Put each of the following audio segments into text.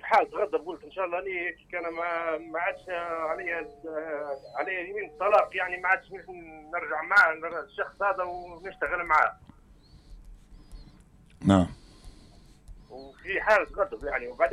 حال غضب، قلت ان شاء الله اني كان ما عادش علي يمين الطلاق، يعني ما عادش نرجع مع الشخص هذا ونشتغل معاه. نعم. وفي حالة غضب يعني. وبعدين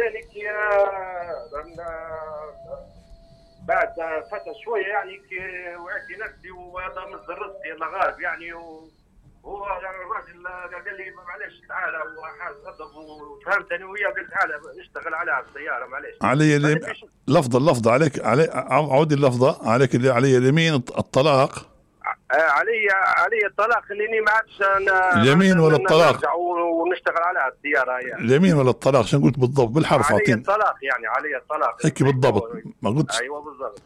بعد فترة شوية يعني وعيت نفسي، وهذا مصدر رزقي الله غالب يعني. وهو يعني الراجل قال لي معلش تعالى، وحال غضب وفهمتني وياه، قلت تعالى اشتغل عليها السيارة معلش. علي لفظة عليك، عودي اللفظة عليك اللي علي اليمين الطلاق. علي الطلاق، انني ما عادش اليمين ولا الطلاق؟ نرجع ونشتغل عليها السيارة يعني. اليمين ولا الطلاق؟ شنو قلت بالضبط بالحرف؟ علي الطلاق يعني، علي الطلاق هيك بالضبط. ما قلتش. ايوه بالضبط.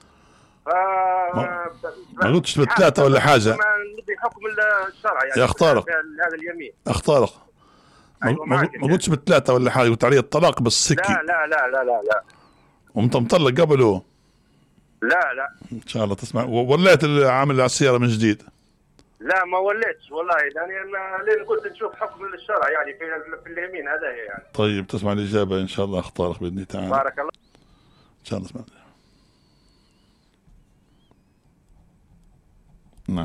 ما قلتش بالثلاثة ولا حاجة. نبي حكم الشرع يعني. يا اختارق هذا اليمين. اختارق. أيوة ما قلتش بالثلاثة ولا حاجة، قلت علي الطلاق بالسكي. لا لا لا لا لا لا. وانت مطلق قبله؟ لا لا ان شاء الله تسمع. وليت العامل على السيارة من جديد؟ لا ما وليتش والله، لان قلت نشوف حكم الشرع يعني في اليمين هذا يعني. طيب تسمع الإجابة إن شاء الله. اختارق بإذن الله تعالى. بارك الله إن شاء الله. اسمع. نعم.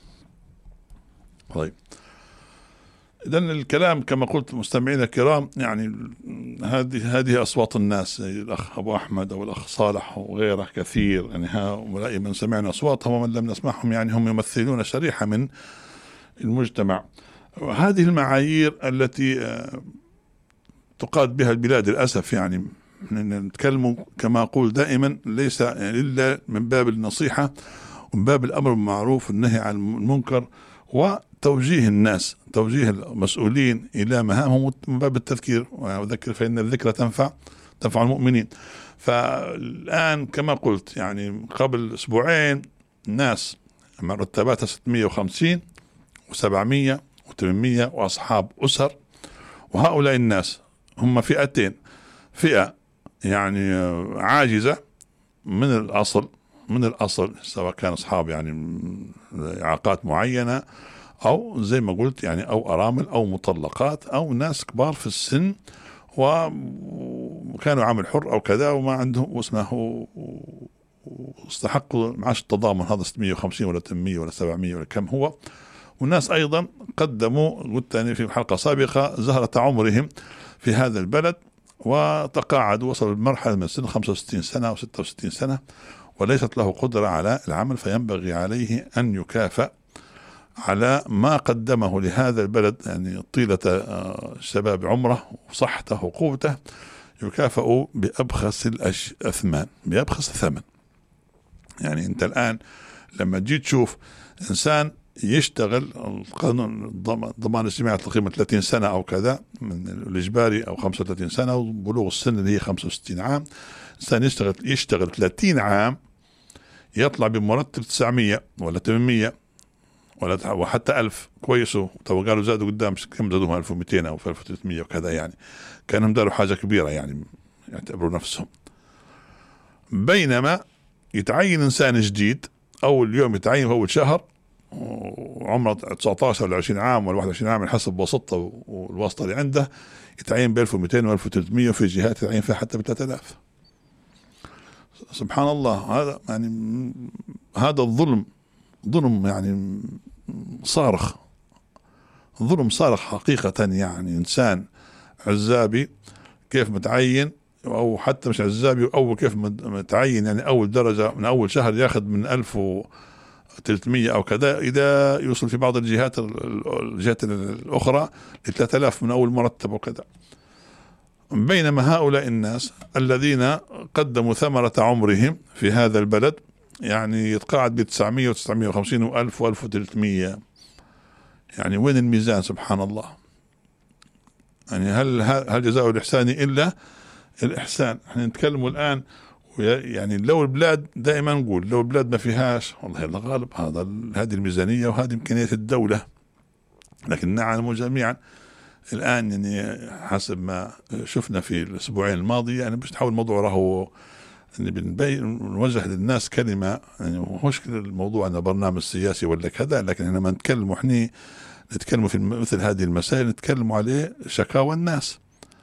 طيب إذن الكلام كما قلت مستمعينا الكرام، يعني هذه أصوات الناس، الأخ أبو أحمد أو الأخ صالح وغيره كثير، يعني هؤلاء من سمعنا أصواتهم ومن لم نسمعهم يعني هم يمثلون شريحة من المجتمع. وهذه المعايير التي تقاد بها البلاد للأسف، يعني نتكلم كما أقول دائما ليس يعني إلا من باب النصيحة ومن باب الأمر بالمعروف والنهي عن المنكر، وتوجيه الناس، توجيه المسؤولين إلى مهامهم من باب التذكير، وذكر فإن الذكرى تنفع المؤمنين. فالآن كما قلت يعني قبل أسبوعين ناس مرتباتها 650 و700 و800 وأصحاب أسر، وهؤلاء الناس هم فئتين: فئة يعني عاجزة من الأصل سواء كان أصحاب يعني إعاقات معينة، أو زي ما قلت يعني أو أرامل أو مطلقات أو ناس كبار في السن وكانوا عمل حر أو كذا وما عندهم واسمه واستحقوا معاش التضامن، هذا 650 ولا 800 ولا 700 ولا كم هو. والناس أيضا قدموا، قلت أنا في حلقة سابقة، زهرة عمرهم في هذا البلد وتقاعدوا، وصلوا لمرحلة من سن 65 سنة أو 66 سنة وليست له قدرة على العمل، فينبغي عليه أن يكافأ على ما قدمه لهذا البلد يعني طيلة شباب عمره وصحته وقوته، يكافأ بأبخس الأثمان، بأبخس الثمن. يعني أنت الآن لما تجي تشوف إنسان يشتغل القانون الضمان الاجتماعي تقريبا 30 سنة أو كذا من الإجباري، أو 35 سنة وبلوغ السن اللي هي 65 عام، إنسان يشتغل 30 عام يطلع بمرتب 900 ولا 800 ولا وحتى 1000 كويسه. تو قالوا زادوا قدام كم زادوها 1200 أو 1300 وكذا، يعني كانهم داروا حاجة كبيرة يعني يعتبروا نفسهم. بينما يتعين إنسان جديد أول يوم يتعين أول شهر وعمره 19 ولا 20 عام ولا 21 عام حسب وسطه والواسطة اللي عنده، يتعين ب 1200 و 1300 وفي جهات يتعين فيها حتى ب 3000. سبحان الله. هذا يعني هذا ظلم يعني صارخ، ظلم صارخ حقيقة. يعني إنسان عزابي كيف متعين، أو حتى مش عزابي، أو كيف متعين يعني أول درجة من أول شهر ياخذ من 1300 أو كذا، إذا يوصل في بعض الجهات الأخرى ل 3000 من أول مرتب وكذا. بينما هؤلاء الناس الذين قدموا ثمرة عمرهم في هذا البلد يعني يتقاعد ب 900 و 950 و 1000 و 1300، يعني وين الميزان؟ سبحان الله. يعني هل جزاء الإحسان إلا الإحسان؟ احنا نتكلم الآن يعني لو البلاد دائما نقول لو البلاد ما فيهاش والله الله غالب هذه الميزانية وهذه إمكانيات الدولة، لكن نعلم جميعا الآن يعني حسب ما شفنا في الأسبوعين الماضية يعني باش تحول الموضوع راهو يعني نوجه للناس كلمة، يعني مش الموضوع أنه برنامج سياسي ولا كذا، لكن لما نتكلم في مثل هذه المسائل نتكلم عليه شكاوى الناس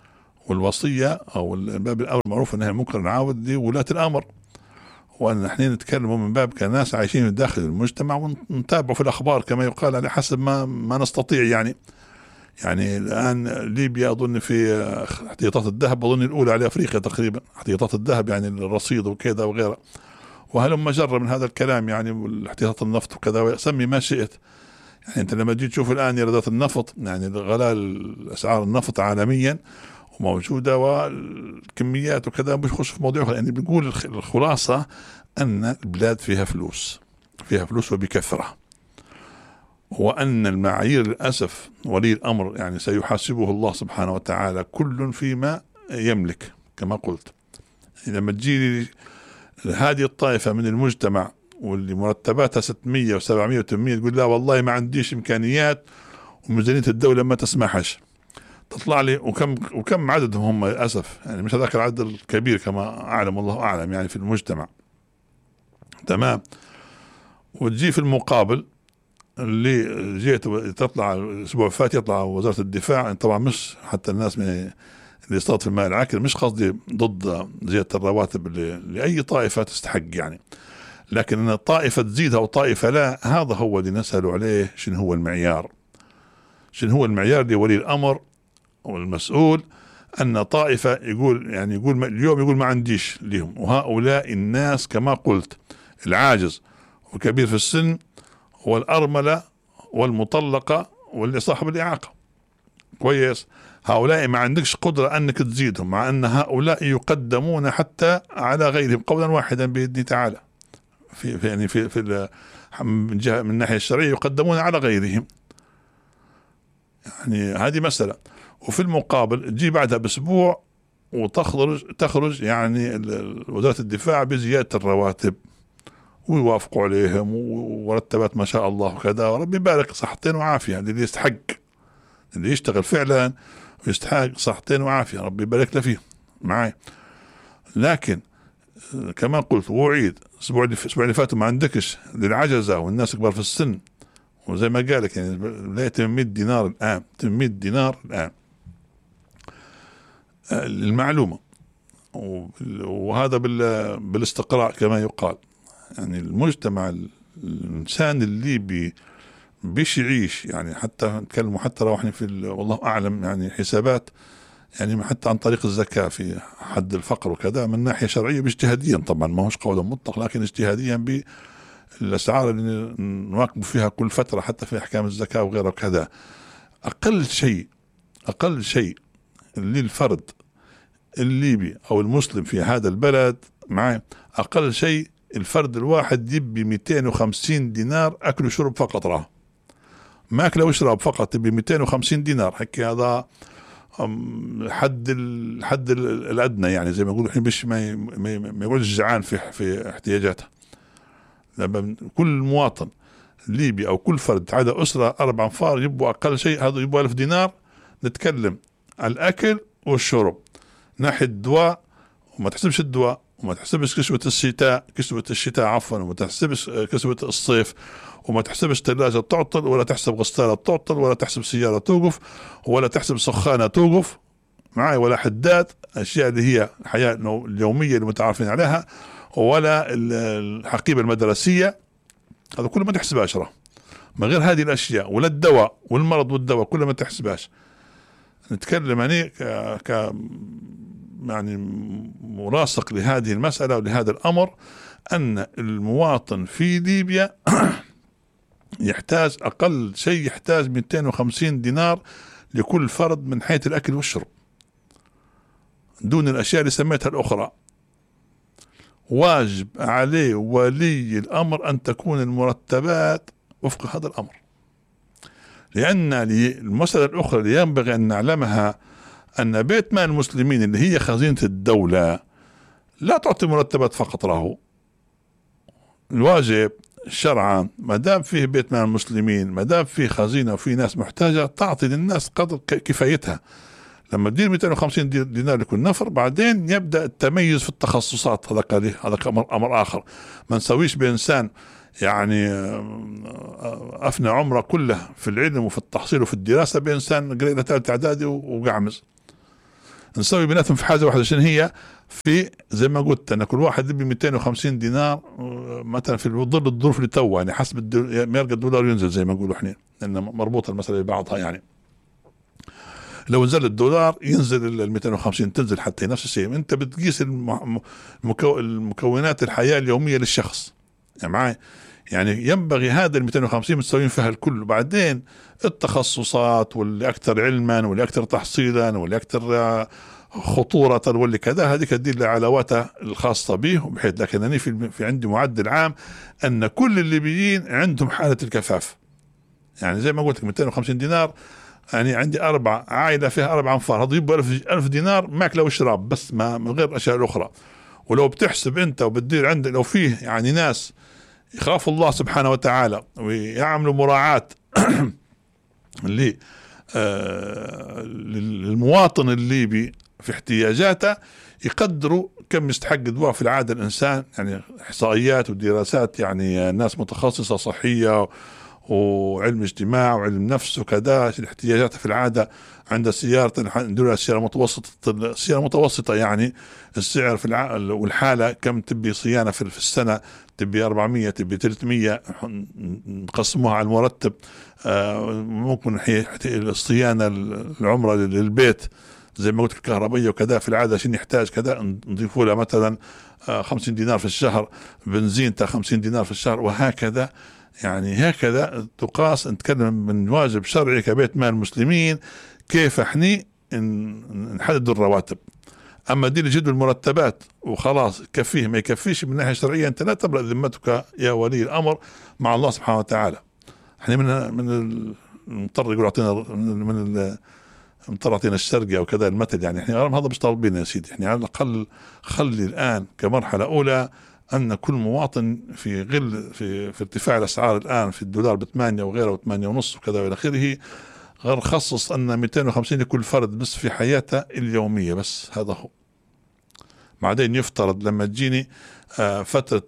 والوصية أو الباب الأول معروف أنها المنكر نعاود لولاة الأمر، وأن نحن نتكلم من باب كناس عايشين داخل المجتمع ونتابع في الأخبار كما يقال على حسب ما نستطيع. يعني الآن ليبيا أظن في احتياطات الذهب، أظن الأولى على أفريقيا تقريبا احتياطات الذهب، يعني الرصيد وكذا وغيره، وهلم جرة من هذا الكلام يعني، والاحتياطات النفط وكذا، وسمي ما شئت. يعني أنت لما تجي تشوف الآن إيرادات النفط، يعني غلاء أسعار النفط عالميا وموجودة والكميات وكذا، مش خش في موضوع يعني. بنقول الخلاصة أن البلاد فيها فلوس وبكثرة، وأن المعايير للأسف ولي الأمر يعني سيحاسبه الله سبحانه وتعالى كل فيما يملك كما قلت. لما تجي هذه الطائفة من المجتمع واللي مرتباتها 600 و700 و800 تقول لا والله ما عنديش إمكانيات وميزانية الدولة ما تسمحش، تطلع لي وكم عددهم هم للأسف، يعني مش هذاك العدد الكبير كما أعلم الله أعلم يعني في المجتمع، تمام. وتجي في المقابل اللي جيت تطلع الأسبوع الفات يطلع وزارة الدفاع، طبعا مش حتى الناس اللي يصطاد في الماء العكر، مش قصدي ضد زيادة الرواتب لأي طائفة تستحق يعني، لكن أن الطائفة تزيدها وطائفة لا، هذا هو اللي نسأل عليه. شنو هو المعيار؟ شنو هو المعيار لولي الأمر والمسؤول؟ أن طائفة يقول اليوم يقول ما عنديش لهم، وهؤلاء الناس كما قلت العاجز وكبير في السن والأرملة والمطلقة واللي صاحب الإعاقة، كويس، هؤلاء ما عندكش قدرة أنك تزيدهم، مع أن هؤلاء يقدمون حتى على غيرهم قولا واحدا بإذن تعالى، في من جهة من الناحية الشرعية يقدمون على غيرهم، يعني هذه مسألة. وفي المقابل تجي بعدها بأسبوع وتخرج يعني وزارة الدفاع بزيادة الرواتب ويوافقوا عليهم ورتبات ما شاء الله وكذا، وربي يبارك صحتين وعافية اللي يستحق، اللي يشتغل فعلا ويستحق صحتين وعافية، ربي يبارك له فيه معي. لكن كما قلت وأعيد، الأسبوع اللي فاتوا ما عندكش للعجزة والناس كبار في السن، وزي ما قالك يعني لا 800 دينار الآن، 800 دينار الآن المعلومة، وهذا بالاستقراء كما يقال. يعني المجتمع الإنسان الليبي بيش يعيش، يعني حتى نتكلم حتى لو احنا في والله أعلم يعني حسابات، يعني حتى عن طريق الزكاة في حد الفقر وكذا من ناحية شرعية باجتهاديا، طبعا ما هوش قولا مطلق، لكن اجتهاديا بالأسعار اللي نواكب فيها كل فترة حتى في أحكام الزكاة وغيره وكذا. أقل شيء للفرد الليبي أو المسلم في هذا البلد معي، أقل شيء الفرد الواحد يبي 250 دينار أكل وشرب فقط، راه ما أكل ويشرب فقط يبي 250 دينار، حكي هذا حد الأدنى، يعني زي ما يقولوا الحين باش ما يقولش جعان في احتياجاته. لما كل مواطن ليبي أو كل فرد عدا أسرة 4 أنفار يبوا أقل شيء هذا يبوا 1000 دينار. نتكلم على الأكل والشرب، ناحية الدواء وما تحسبش الدواء، وما تحسبش كسوة الشتاء عفوا، وما تحسبش كسوة الصيف، وما تحسبش ثلاجة تعطل، ولا تحسب غسالة تعطل، ولا تحسب سيارة توقف، ولا تحسب سخانة توقف معي، ولا حداد، أشياء اللي هي الحياة اليومية اللي متعارفين عليها، ولا الحقيبة المدرسية، هذا كله ما تحسبهاش راه، ما غير هذه الأشياء، ولا الدواء والمرض والدواء كله ما تحسبهاش. نتكلم يعني يعني مراصق لهذه المسألة ولهذا الأمر، أن المواطن في ليبيا يحتاج أقل شيء يحتاج 250 دينار لكل فرد من حيث الأكل والشرب، دون الأشياء اللي سميتها الأخرى. واجب عليه ولي الأمر أن تكون المرتبات وفق هذا الأمر، لأن المسألة الأخرى اللي ينبغي أن نعلمها أن بيت مال المسلمين اللي هي خزينة الدولة لا تعطي مرتبات فقط، راهو الواجب شرعا ما دام فيه بيت مال المسلمين، ما دام فيه خزينة وفيه ناس محتاجة، تعطي للناس قدر كفايتها. لما تدير 250 دينار لكل نفر، بعدين يبدأ التميز في التخصصات، هذا أمر آخر. ما نسويش بإنسان يعني أفنى عمره كله في العلم وفي التحصيل وفي الدراسة بإنسان قرينا 3 إعدادي وقعمز. نسوي بيناتهم في حاجه واحده، عشان هي في زي ما قلت انا كل واحد يبي 250 دينار مثلا في ظل الظروف اللي تو، يعني حسب ما يلقى الدولار ينزل زي ما نقولوا احنا، لان مربوطه المساله ببعضها. يعني لو نزل الدولار ينزل ال 250 تنزل حتى نفس الشيء. انت بتقيس المكونات الحياه اليوميه للشخص يعني معي. يعني ينبغي هذا ال 250 متساويين فيها الكل، وبعدين التخصصات واللي اكثر علما واللي اكثر تحصيلا واللي اكثر خطورة واللي كذا، هذه تدل على علاواته الخاصة به. بحيث لكن أنا في عندي معدل عام أن كل الليبيين عندهم حالة الكفاف. يعني زي ما قلت لك 250 دينار، يعني عندي عائلة فيها 4 أنفار، هذا يبقى 1000 دينار ماكلة وشراب بس، ما من غير الأشياء الأخرى. ولو بتحسب أنت وبتدير عندك، لو فيه يعني ناس يخافوا الله سبحانه وتعالى ويعملوا مراعاة للمواطن الليبي في احتياجاته، يقدروا كم يستحق دواء في العادة الإنسان. يعني إحصائيات ودراسات، يعني ناس متخصصة صحية وعلم اجتماع وعلم نفس وكذا، الاحتياجات في العادة عند سيارة سيارة متوسطة يعني السعر في والحالة كم تبي صيانة في السنة، تبي 400 تبي 300، نقسموها على المرتب. ممكن الصيانة العمرة للبيت زي ما قلت الكهربية وكذا في العادة عشان يحتاج كذا نضيفوا له مثلا 50 دينار في الشهر، بنزين 50 دينار في الشهر، وهكذا. يعني هكذا تقاس. نتكلم من واجب شرعي كبيت مال المسلمين كيف احنا نحدد الرواتب. اما دي اللي يجدوا المرتبات وخلاص كفيه ما يكفيش من ناحية شرعية، انت لا تبرأ ذمتك يا ولي الامر مع الله سبحانه وتعالى. احنا من المضطر يقول اعطينا من المضطر اعطينا الشرقي او كذا المثل. يعني احنا هذا مش طالبين يا سيدي، احنا على الاقل خلي الان كمرحلة اولى أن كل مواطن في في ارتفاع الأسعار الآن في الدولار ب8 وغيره و8 ونص وكذا وإلى آخره، غير خصص أن 250 لكل فرد بس في حياته اليومية بس، هذا هو. بعدين يفترض لما تجيني فترة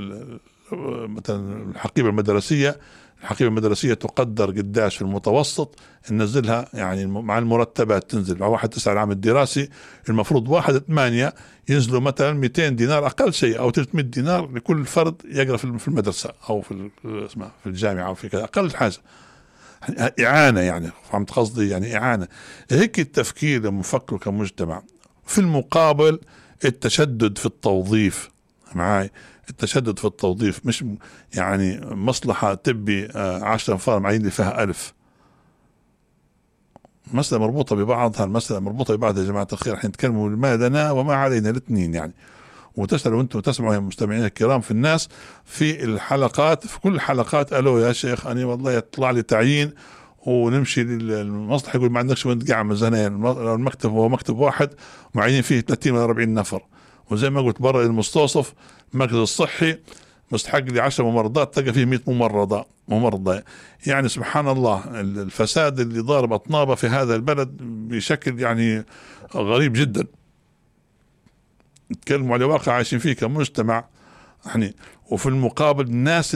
مثلا الحقيبة المدرسية تقدر قداش في المتوسط ننزلها، يعني مع المرتبات تنزل مع 1/9 العام الدراسي، المفروض 1/8 ينزلوا مثلا 200 دينار أقل شيء أو 300 دينار لكل فرد يقرأ في المدرسة أو في الجامعة أو في كذا، أقل حاجة إعانة. يعني فهمت قصدي؟ يعني إعانة. هيك التفكير لما نفكر كمجتمع. في المقابل التشدد في التوظيف معاي، التشدد في التوظيف مش يعني مصلحة تبي 10 أنفار معين فيها 1000. مسألة مربوطة ببعضها، المسألة مربوطة ببعض يا جماعة الخير. احنا نتكلموا ما لنا وما علينا الاثنين يعني. وتسألوا وانتم تسمعوا يا مستمعين الكرام في الناس في الحلقات، في كل الحلقات قالوا يا شيخ أنا والله يطلع لي تعيين ونمشي للمصلحة يقول ما عندكش وين تقعد ميزانية، المكتب هو مكتب واحد معينين فيه 30 ولا 40 نفر. وزي ما قلت برا المستوصف المركز الصحي مستحق لي 10 ممرضات تلقى فيه 100 ممرضة. يعني سبحان الله الفساد اللي ضارب أطنابه في هذا البلد بشكل يعني غريب جدا. نتكلموا على واقع عايشين فيه كمجتمع يعني. وفي المقابل الناس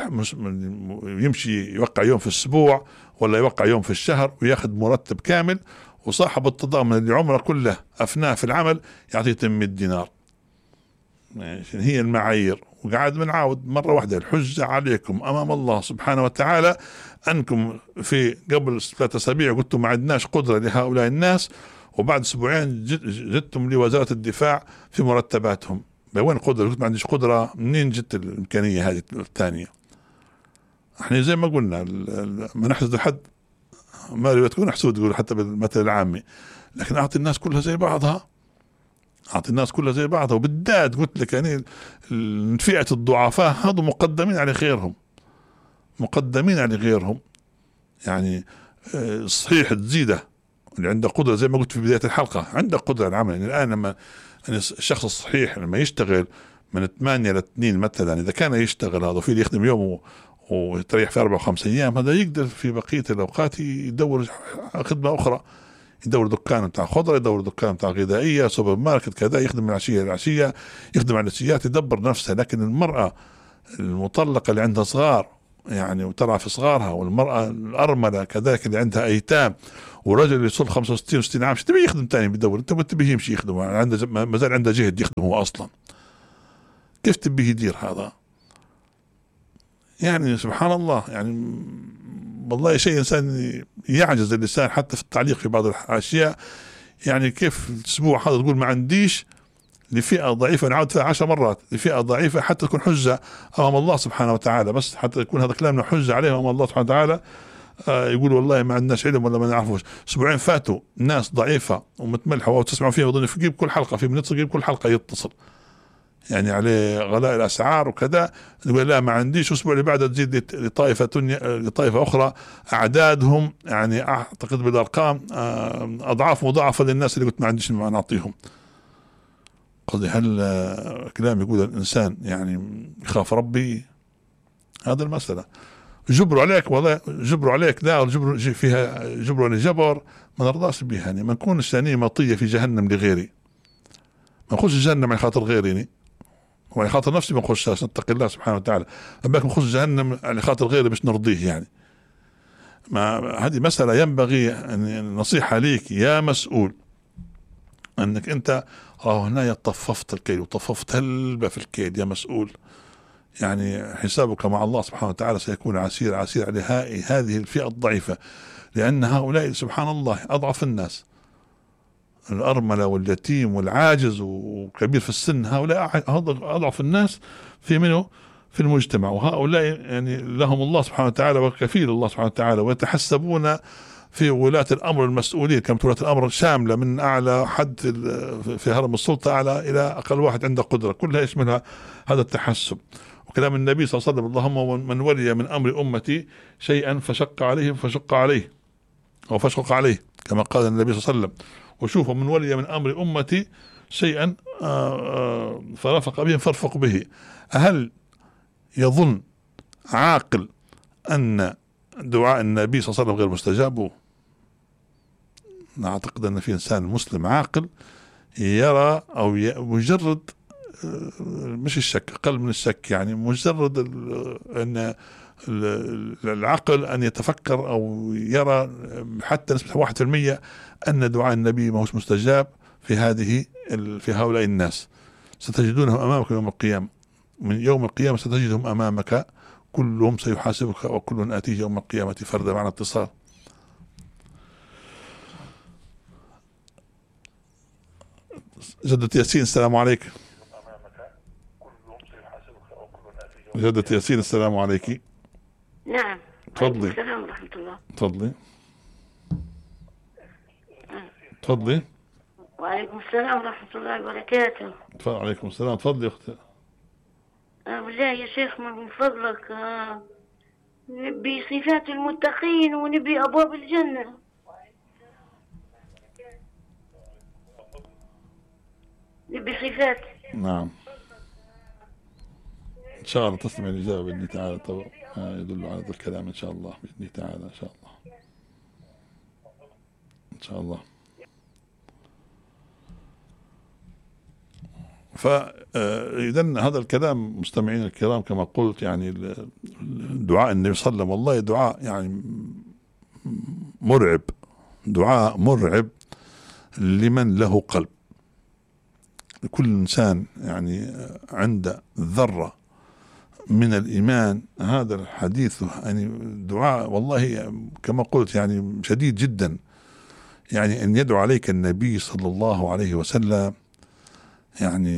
يمشي يوقع يوم في الأسبوع ولا يوقع يوم في الشهر وياخذ مرتب كامل، وصاحب التضامن اللي عمره كله أفناه في العمل يعطيه 800 دينار. هي المعايير. وقاعد بنعاود مرة واحدة، الحجة عليكم أمام الله سبحانه وتعالى أنكم في قبل 3 أسابيع قلتم ما عندناش قدرة لهؤلاء الناس، وبعد 2 أسبوع جدتم لوزارة الدفاع في مرتباتهم. وين قدرة؟ قلت ما عنديش قدرة، منين جت الإمكانية هذه الثانية؟ احنا زي ما قلنا ما نحسد حد ما تكون حسود، تقول حتى بالمثل العامي، لكن أعطي الناس كلها زي بعضها، وبالذات قلت لك يعني فئة الضعفاء هذا مقدمين على غيرهم. يعني صحيح تزيده اللي عنده قدرة زي ما قلت في بداية الحلقة، عنده قدرة العمل. يعني الآن لما يعني الشخص الصحيح لما يشتغل من 8 ل 2 مثلا، إذا كان يشتغل هذا فيه يخدم يوم ويتريح في 4 و5 أيام، هذا يقدر في بقية الأوقات يدور خدمة أخرى، يدور دكان بتاع خضرة، يدور دكان بتاع غذائية، سوبر ماركت كذا، يخدم من العشية يخدم على النسيات، يدبر نفسه. لكن المرأة المطلقة اللي عندها صغار يعني وترعى في صغارها، والمرأة الأرملة كذلك اللي عندها أيتام، ورجل اللي يصل 65 و60 عام، شو تبي يخدم تاني بالدولة؟ انت ما تبيه يمشي يخدم، عنده ما زال عنده جهد يخدم هو أصلا، كيف تبيه يدير هذا؟ يعني سبحان الله، يعني والله شيء إنسان يعجز اللسان حتى في التعليق في بعض الأشياء. يعني كيف الأسبوع هذا تقول ما عنديش لفئة ضعيفة، نعود فيها 10 مرات، لفئة ضعيفة حتى تكون حجة أمام الله سبحانه وتعالى، بس حتى يكون هذا كلامنا حجة عليهم أمام الله سبحانه وتعالى. يقول والله ما عندناش علم ولا ما نعرفوش. أسبوعين فاتوا ناس ضعيفة ومتملحة وتسمعوا فيها وظن في كل حلقة في منتصف كل حلقة يتصل يعني عليه غلاء الأسعار وكذا، يقول لا ما عنديش. الأسبوع اللي بعده تزيد لطائفة أخرى أعدادهم يعني أعتقد بالأرقام أضعاف مضاعفة للناس اللي قلت ما عنديش ما نعطيهم. قصدي هل كلام يقول الإنسان يعني يخاف ربي؟ هذا المسألة. جبروا عليك والله، جبروا عليك، لا الجبر فيها جبر لجبر ما نرضاش بها، يعني ما نكونش ثاني مطية في جهنم لغيري، ما نخش جهنم على خاطر غيري وعلى خاطر نفسي ما نخشهاش، نتقي الله سبحانه وتعالى. أما نخش جهنم على خاطر غيري باش نرضيه يعني. ما هذه مسألة ينبغي أن نصيحة ليك يا مسؤول، أنك أنت هنا طففت الكيل وطففت هلبة في الكيل يا مسؤول، يعني حسابك مع الله سبحانه وتعالى سيكون عسير عسير على هذه الفئة الضعيفة، لأن هؤلاء سبحان الله أضعف الناس، الأرملة واليتيم والعاجز وكبير في السن، هؤلاء أضعف الناس في منه في المجتمع، وهؤلاء يعني لهم الله سبحانه وتعالى وكفيل الله سبحانه وتعالى، ويتحسبون في ولاة الأمر المسؤولين، كانت ولاة الأمر شاملة من أعلى حد في هرم السلطة أعلى إلى أقل واحد عنده قدرة، كلها يشملها هذا التحسب. وكلام النبي صلى الله عليه وسلم اللهم من ولي من أمر أمتي شيئا فشق عليهم فشق عليه أو فشق عليه كما قال النبي صلى الله عليه وسلم. وشوفوا من ولي من أمر أمتي شيئا فرفق بهم فارفق به. هل يظن عاقل أن دعاء النبي صلى الله عليه وسلم غير مستجاب؟ أعتقد أن في إنسان مسلم عاقل يرى أو مجرد مش الشك، أقل من الشك، يعني مجرد أن العقل أن يتفكر أو يرى حتى نسبة 1% أن دعاء النبي ما هوش مستجاب في هؤلاء الناس. ستجدونهم أمامك يوم القيامة، من يوم القيامة ستجدهم أمامك كلهم سيحاسبك وكل آتيه يوم القيامة فردا. معنا اتصال. جدة ياسين السلام عليك. جدة ياسين السلام عليك. نعم. تفضلي. السلام ورحمة الله. تفضلي. تفضلي. وعليكم السلام ورحمة الله وبركاته. وعليكم السلام. تفضلي أختي. بالله يا شيخ من فضلك نبي صفات المتقين ونبي أبواب الجنة. نبي صفات. نعم إن شاء الله تسمع الإجابة بإذن الله تعالى، يدل على هذا الكلام إن شاء الله بإذن الله تعالى، إن شاء الله إن شاء الله. فإذن هذا الكلام مستمعين الكرام كما قلت، يعني دعاء النبي صلى الله عليه وسلم والله دعاء يعني مرعب، دعاء مرعب لمن له قلب. كل إنسان يعني عنده ذرة من الإيمان هذا الحديث يعني دعاء والله كما قلت يعني شديد جدا، يعني أن يدعو عليك النبي صلى الله عليه وسلم يعني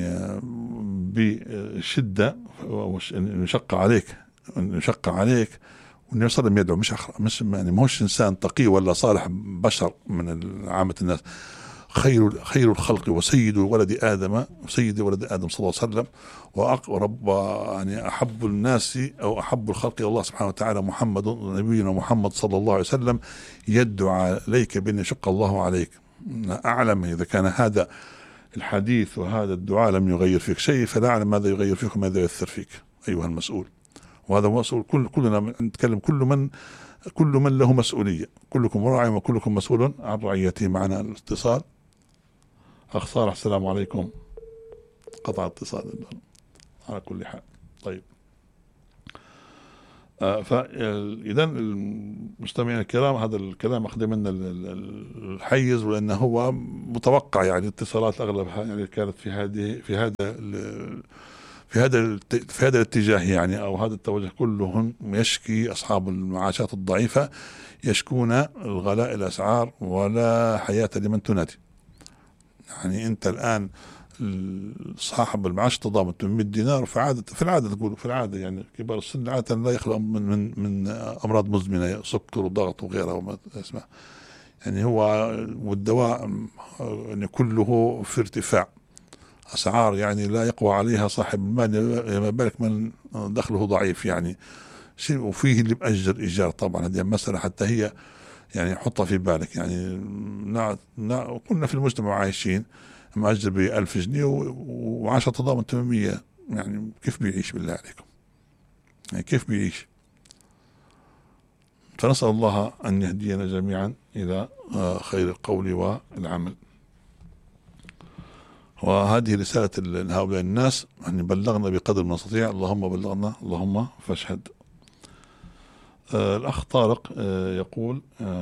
بشدة، يشق عليك والنبي صلى الله عليه وسلم يدعو، مش يعني ماهوش إنسان تقي ولا صالح بشر من عامة الناس، خير الخلق وسيد ولد آدم، سيد ولد آدم صلى الله عليه وسلم، وأقرب يعني أحب الناس أو أحب الخلق إلى الله سبحانه وتعالى محمد نبينا محمد صلى الله عليه وسلم، يدعو عليك بأن يشق الله عليك. أعلم إذا كان هذا الحديث وهذا الدعاء لم يغير فيك شيء، فلا أعلم ماذا يغير فيك وماذا يؤثر فيك أيها المسؤول. وهذا مسؤول، كلنا نتكلم، كل من له مسؤولية، كلكم راع وكلكم مسؤول عن رعيته. معنا الاتصال أخ صالح السلام عليكم. قطع اتصال على كل حال. طيب فإذا المستمعين الكرام هذا الكلام أخذ منا الحيز، ولأنه هو متوقع، يعني اتصالات أغلبها يعني كانت في هذا الاتجاه يعني، أو هذا التوجه. كلهم يشكي أصحاب المعاشات الضعيفة يشكون الغلاء الأسعار ولا حياة لمن تنادي. يعني أنت الآن صاحب المعاش تضامن 800 دينار، في العادة يعني كبار السن عادة لا يخلو من أمراض مزمنة، سكر وضغط وغيرها وما اسمه، يعني هو والدواء يعني كله في ارتفاع أسعار، يعني لا يقوى عليها صاحب المال، ما بالك من دخله ضعيف يعني. وفيه اللي مأجر إيجار، طبعا هذه مسألة حتى هي يعني حطها في بالك. يعني كنا في المجتمع عايشين مأجر ب1000 جنيه وعاشة تضامن 800، يعني كيف بيعيش بالله عليكم؟ يعني كيف بيعيش؟ فنسأل الله أن يهدينا جميعا إلى خير القول والعمل. وهذه رسالة لهؤلاء الناس أن بلغنا بقدر ما نستطيع. اللهم بلغنا، اللهم فاشهد. الأخ طارق يقول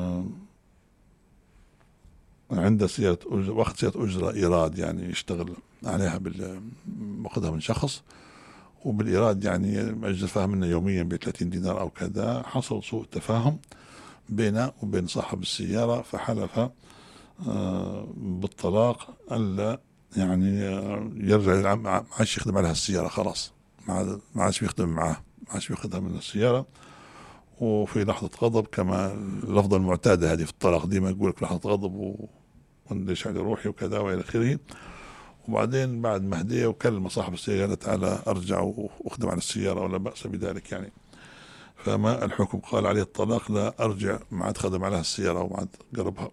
عند وقت سيارة أجرة إيراد، يعني يشتغل عليها باخذها من شخص، وبالإيراد يعني مأجر فيها منا يوميا ب30 دينار أو كذا. حصل سوء تفاهم بينه وبين صاحب السيارة، فحلف بالطلاق ألا يعني يرجع ما عادش يخدم عليها السيارة، خلاص ما عادش بيخدم معاه، ما عادش بياخذها من السيارة. وفي لحظة غضب، كما اللفظة المعتادة هذه في الطلاق، ديما يقول لك لحظة غضب وندش على روحي وكذا وإلى آخره. وبعدين بعد ما هديه وكلم صاحب السيارة قال تعالى أرجع وأخدم على السيارة ولا بأس بذلك يعني. فما الحكم؟ قال عليه الطلاق، لا أرجع، ما عاد خدم عليها السيارة وما عاد قربها.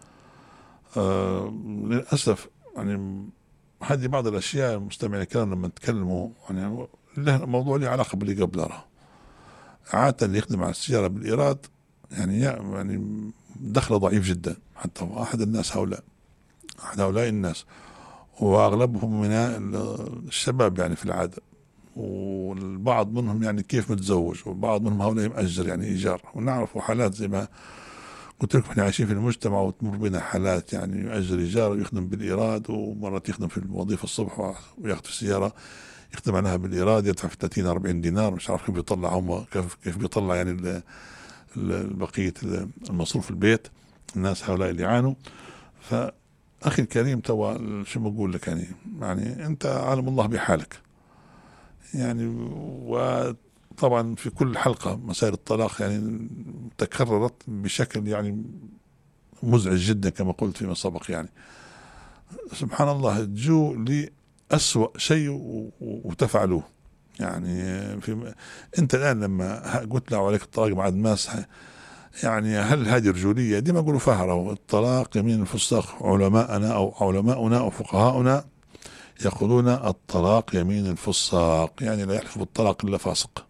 للأسف يعني هذه بعض الأشياء المستمعين الكرام لما نتكلموا يعني له موضوع له علاقة باللي قبلها. عادة اللي يخدم على السيارة بالإيراد يعني دخله ضعيف جدا، حتى أحد هؤلاء الناس، وأغلبهم من الشباب يعني في العادة، والبعض منهم يعني كيف متزوج، وبعض منهم هؤلاء مأجر يعني إيجار. ونعرف حالات زي ما قلت لكم احنا عايشين في المجتمع وتمر بنا حالات، يعني يأجر إيجار ويخدم بالإيراد، ومرات يخدم في الوظيفة الصبح وياخذ في السيارة يخدم عليها بالإيراد، يدفع في 30-40 دينار، مش عارف كيف بيطلع هم كيف بيطلع يعني بقية المصروف البيت. الناس هؤلاء اللي يعانوا. فأخي الكريم توا شو بقول لك يعني أنت عالم الله بحالك يعني. وطبعا في كل حلقة مسائل الطلاق يعني تكررت بشكل يعني مزعج جدا كما قلت فيما سبق. يعني سبحان الله، تجوا لأسوأ شيء وتفعلوه. يعني انت الان لما قلت له عليك الطلاق بعد ماس، يعني هل هذه رجولية؟ دي ما يقولوا فهرة الطلاق يمين الفساق. علماؤنا او فقهاؤنا يقولون الطلاق يمين الفساق، يعني لا يحلف بالطلاق الا فاسق،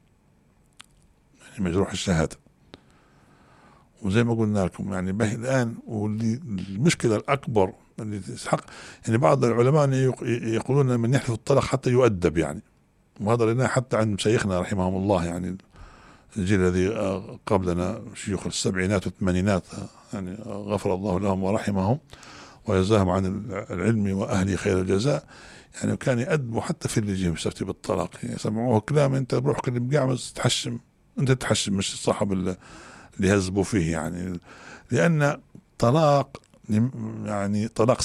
يعني مجروح الشهادة. وزي ما قلنا لكم يعني به الآن، واللي المشكلة الأكبر اللي تسحق يعني بعض العلماء يقولون من يحلف الطلاق حتى يؤدب يعني. وهذا لنا حتى عند مشايخنا رحمهم الله، يعني الجيل الذي قبلنا شيوخ السبعينات والثمانينات، يعني غفر الله لهم ورحمهم وجزاهم عن العلم وأهله خير الجزاء. يعني كان يأدبوا حتى في اللي يجيهم يستفتي بالطلاق، يعني سمعوه كلام انت بروحك اللي بقعمز تحشم، انت تحشم مش صاحب اللي يهذبوا فيه. يعني لأن طلاق يعني طلاق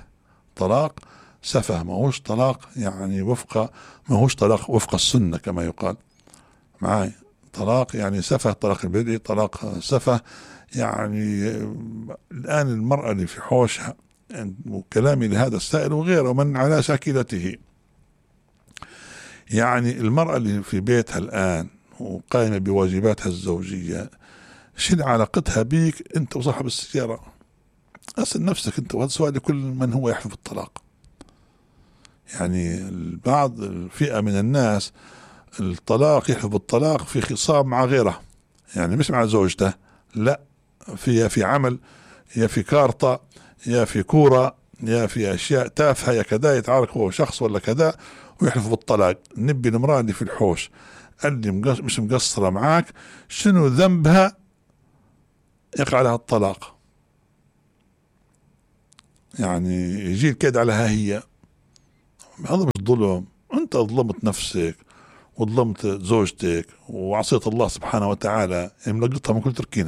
سفه، ما هوش طلاق يعني ما هوش طلاق وفق السنة كما يقال معاي. طلاق يعني سفه، طلاق البدعي طلاق سفه. يعني الآن المرأة اللي في حوشها، وكلامي لهذا السائل وغيره ومن على شاكلته، يعني المرأة اللي في بيتها الآن وقائمة بواجباتها الزوجية، شنو علاقتها بيك انت وصاحب السيارة؟ اسأل نفسك انت، وهذا سؤال لكل من هو يحلف بالطلاق. يعني البعض الفئة من الناس الطلاق يحلف بالطلاق في خصام مع غيره، يعني مش مع زوجته، لا، في عمل، يا في كارطة، يا في كورة، يا في أشياء تافهة، يا كذا، يتعارك هو شخص ولا كذا ويحلف بالطلاق. نبي المرأة اللي في الحوش اللي مش مقصرة معاك شنو ذنبها يقع عليها الطلاق؟ يعني يجي الكيد عليها هي. هذا مش ظلم، انت ظلمت نفسك وظلمت زوجتك وعصيت الله سبحانه وتعالى، يعني ملقطها من كل تركينة.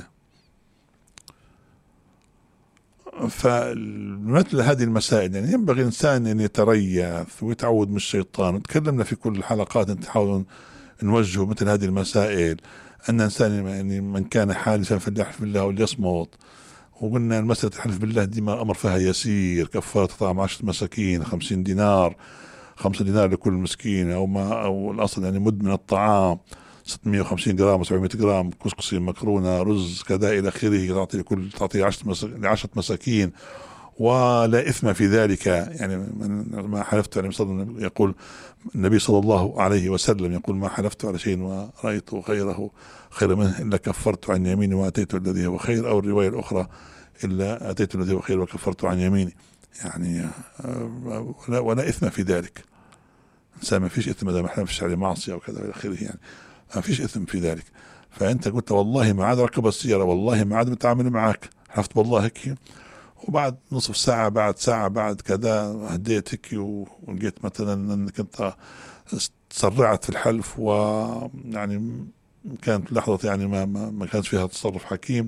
فمثل هذه المسائل يعني ينبغي الإنسان أن يتريث ويتعود من الشيطان. وتكلمنا في كل الحلقات نحاول نوجه مثل هذه المسائل، أن الإنسان يعني من كان حالفا فليحلف بالله وليصمت. وقلنا مسألة الحلف بالله دي ما أمر فيها يسير، كفارة طعام 10 مساكين 50 دينار، 5 دينار لكل مسكين، أو الأصل يعني مد من الطعام 650 جرام 700 جرام، كسكسي مكرونة رز كذا إلى آخره، تعطي 10 مساكين ولا إثم في ذلك. يعني ما حلفت عليه يقول النبي صلى الله عليه وسلم يقول ما حلفت على شيء ورأيت غيره خير منه إلا كفرت عن يميني وأتيت الذي هو خير، أو الرواية الأخرى إلا أتيت الذي هو خير وكفرت عن يميني. يعني ولا إثم في ذلك. إنسان ما فيش إثم إذا ما حلفش عليه معصية أو كذا إلى آخره، يعني ما فيش إثم في ذلك. فأنت قلت والله ما عاد ركب السيارة، والله ما عاد متعامل معك، حلفت بالله هيك، وبعد نصف ساعة بعد ساعة بعد كذا هديت هيك ولقيت مثلا أنك أنت تسرعت في الحلف، ويعني كانت لحظة يعني ما كانت فيها تصرف حكيم،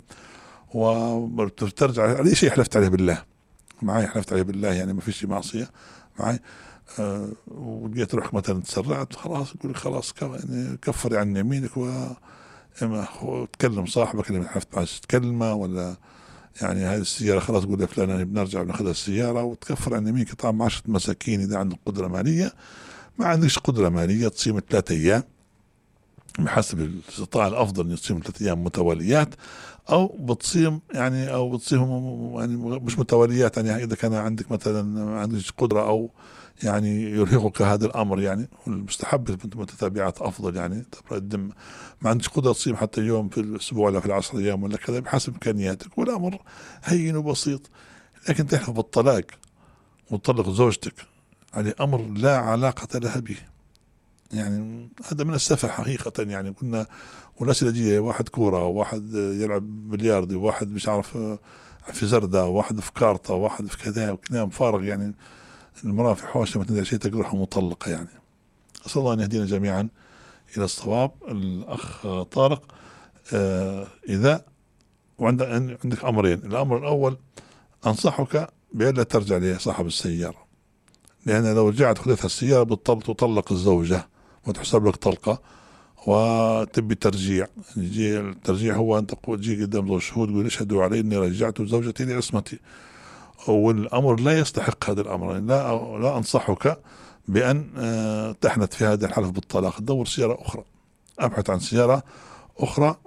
وترجع على شيء حلفت عليه بالله معي، حلفت عليه بالله يعني ما فيش معصية معي، ولقيت روحك مثلا تسرعت، خلاص يقول لك خلاص يعني كفر عن يمينك، وتكلم صاحبك اللي حلفت معه تكلمه، ولا يعني هذه السيارة خلاص قول يا فلان بنرجع بناخذها السيارة، وتكفر عن يمينك طعم 10 مساكين إذا عندك قدرة مالية. ما عندكش قدرة مالية تصيم 3 أيام بحسب الاستطاعة، الأفضل أن تصيم 3 أيام متواليات، أو بتصيم يعني يعني مش متواليات، يعني إذا كان عندك مثلا ما عندكش قدرة أو يعني يرهقك هذا الأمر، يعني المستحب متتابعات أفضل. يعني تقدم ما عندكش قدرة تصيم حتى يوم في الأسبوع ولا في 10 أيام ولا كذا بحسب إمكانياتك، والأمر هين وبسيط. لكن تحلف بالطلاق وتطلق زوجتك على أمر لا علاقة لها به، يعني هذا من السفه حقيقة. يعني كنا وناس يجي واحد كورة، وواحد يلعب بلياردي، وواحد مش عارف في زردة، وواحد في كارطة، وواحد في كذا وكلام فارغ. يعني المرأة في حواشة ما تندري شيء تقرحها مطلقة. يعني أسأل الله أن يهدينا جميعا إلى الصواب. الأخ طارق، إذا عندك أمرين. الأمر الأول أنصحك بألا ترجع لصاحب السيارة، لأن لو رجعت خذتها السيارة تطلق الزوجة وتحسب لك طلقة وتبي ترجيع. يجي الترجيع هو أن تجي قدام ذو الشهود يقول اشهدوا علي إني رجعت زوجتي لعصمتي، والأمر لا يستحق هذا الأمر. لا أنصحك بأن تحنث في هذا الحلف بالطلاق. دور سيارة أخرى، أبحث عن سيارة أخرى،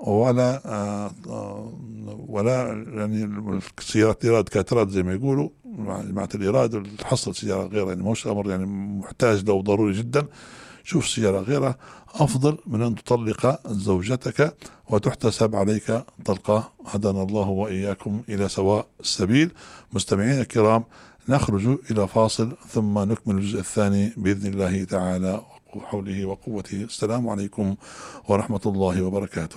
ولا يعني سيارات إيراد كاترات زي ما يقولوا جماعة الإيراد، تحصل سيارة غيرها. يعني مش أمر يعني محتاج لو ضروري جدا، شوف سيارة غيرها أفضل من أن تطلق زوجتك وتحتسب عليك طلقة. هدانا الله وإياكم إلى سواء السبيل. مستمعين الكرام، نخرج إلى فاصل ثم نكمل الجزء الثاني بإذن الله تعالى وحوله وقوته. السلام عليكم ورحمة الله وبركاته.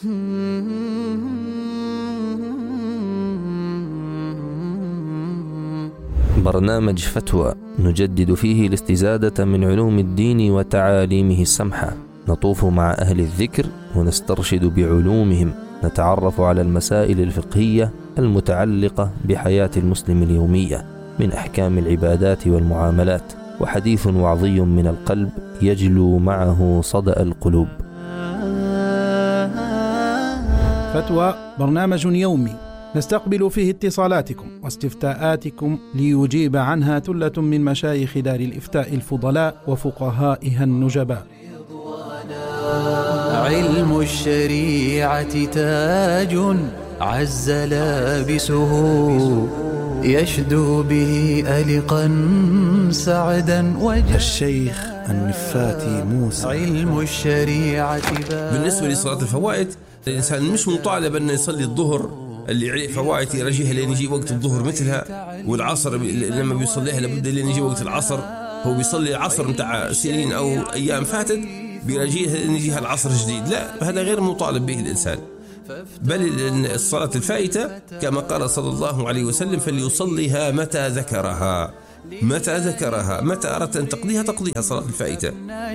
برنامج فتوى نجدد فيه الاستزادة من علوم الدين وتعاليمه السمحة، نطوف مع أهل الذكر ونسترشد بعلومهم، نتعرف على المسائل الفقهية المتعلقة بحياة المسلم اليومية من أحكام العبادات والمعاملات، وحديث وعظي من القلب يجلو معه صدأ القلوب. فتوى برنامج يومي نستقبل فيه اتصالاتكم واستفتاءاتكم ليجيب عنها ثلة من مشايخ دار الإفتاء الفضلاء وفقهائها النجباء. علم الشريعة تاج عز لابسه، يشدو به ألقا سعدا وجه. الشيخ النفاتي موسى. علم الشريعة بالنسبة لصلاة الفوائد، الإنسان مش مطالب أن يصلي الظهر اللي عليه فوائد يرجيها لين يجي وقت الظهر مثلها، والعصر لما بيصليها لابد لين يجي وقت العصر. هو بيصلي العصر متاع سنين أو أيام فاتت، برجيها أن يجيها العصر الجديد، لا، هذا غير مطالب به الإنسان. بل الصلاة الفائتة كما قال صلى الله عليه وسلم فليصليها متى ذكرها، متى أردت أن تقضيها صلاة الفائتة.